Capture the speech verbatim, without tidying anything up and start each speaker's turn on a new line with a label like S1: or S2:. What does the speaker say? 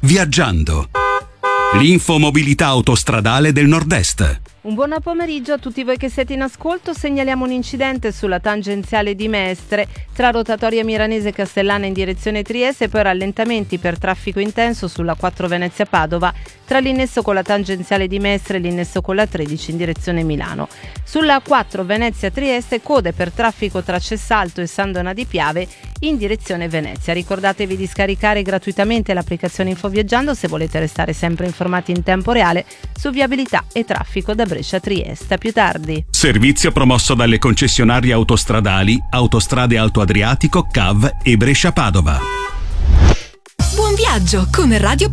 S1: Viaggiando. L'infomobilità autostradale del Nord-Est.
S2: Un buon pomeriggio a tutti voi che siete in ascolto. Segnaliamo un incidente sulla tangenziale di Mestre tra rotatoria Miranese e Castellana in direzione Trieste e poi rallentamenti per traffico intenso sulla quattro Venezia-Padova tra l'innesso con la tangenziale di Mestre e l'innesso con la tredici in direzione Milano. Sulla quattro Venezia-Trieste code per traffico tra Cessalto e San Donà di Piave in direzione Venezia. Ricordatevi di scaricare gratuitamente l'applicazione Infoviaggiando se volete restare sempre informati in tempo reale su viabilità e traffico da Brescia a Trieste. A più tardi.
S1: Servizio promosso dalle concessionarie autostradali Autostrade Alto Adriatico, C A V e Brescia Padova.
S3: Buon viaggio con Radio